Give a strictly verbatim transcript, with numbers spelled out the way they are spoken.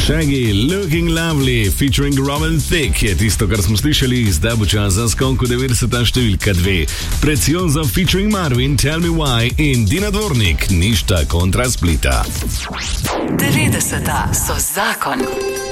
Shaggy, Looking Lovely, featuring Robin Thicke je tisto, kar smo slišali, zdaj bo čas za skok v devetdeseta številka dve. Preciosa featuring Marvin, Tell Me Why in Dina Dvornik, ništa kontra Splita. devetdeseta so zakon.